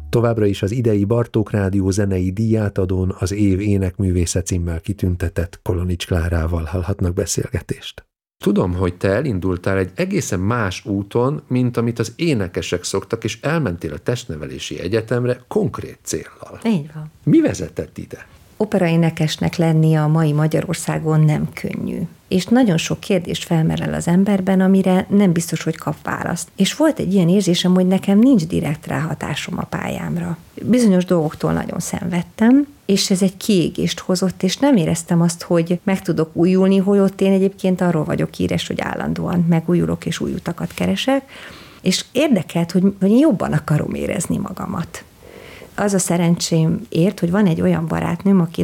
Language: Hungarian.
Továbbra is az idei Bartók Rádió zenei díjátadón az év énekművésze címmel kitüntetett Kolonics Klárával hallhatnak beszélgetést. Tudom, hogy te elindultál egy egészen más úton, mint amit az énekesek szoktak, és elmentél a testnevelési egyetemre konkrét céllal. Így van. Mi vezetett ide? Operaénekesnek lenni a mai Magyarországon nem könnyű. És nagyon sok kérdést felmerel az emberben, amire nem biztos, hogy kap választ. És volt egy ilyen érzésem, hogy nekem nincs direkt ráhatásom a pályámra. Bizonyos dolgoktól nagyon szenvedtem, és ez egy kiégést hozott, és nem éreztem azt, hogy meg tudok újulni, holott én egyébként arról vagyok híres, hogy állandóan megújulok és új utakat keresek, és érdekelt, hogy én jobban akarom érezni magamat. Az a szerencsém ért, hogy van egy olyan barátnőm, aki